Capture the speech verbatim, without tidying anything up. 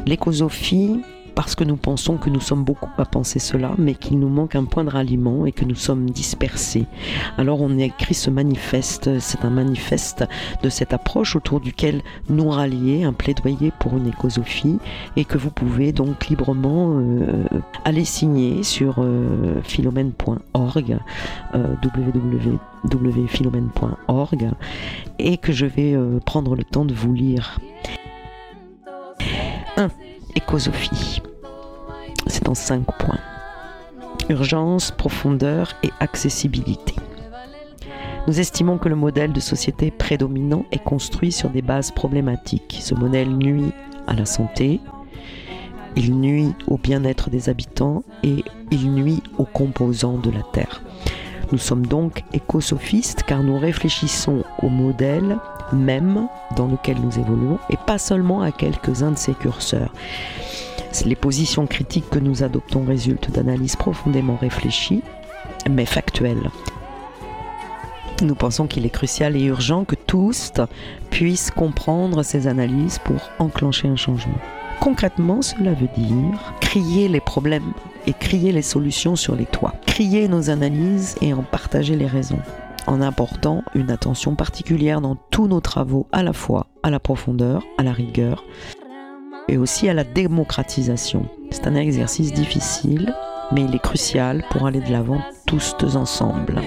L'écosophie, parce que nous pensons que nous sommes beaucoup à penser cela, mais qu'il nous manque un point de ralliement et que nous sommes dispersés. Alors on a écrit ce manifeste, c'est un manifeste de cette approche autour duquel nous rallier, un plaidoyer pour une écosophie, et que vous pouvez donc librement euh, aller signer sur euh, philomène point org, euh, w w w point philomène point org, et que je vais euh, prendre le temps de vous lire. un. Écosophie. C'est en cinq points. Urgence, profondeur et accessibilité. Nous estimons que le modèle de société prédominant est construit sur des bases problématiques. Ce modèle nuit à la santé, il nuit au bien-être des habitants et il nuit aux composants de la Terre. Nous sommes donc écosophistes car nous réfléchissons au modèle même dans lequel nous évoluons et pas seulement à quelques-uns de ses curseurs. Les positions critiques que nous adoptons résultent d'analyses profondément réfléchies, mais factuelles. Nous pensons qu'il est crucial et urgent que tous puissent comprendre ces analyses pour enclencher un changement. Concrètement, cela veut dire crier les problèmes et crier les solutions sur les toits. Crier nos analyses et en partager les raisons, en apportant une attention particulière dans tous nos travaux, à la fois à la profondeur, à la rigueur, et aussi à la démocratisation. C'est un exercice difficile, mais il est crucial pour aller de l'avant tous ensemble.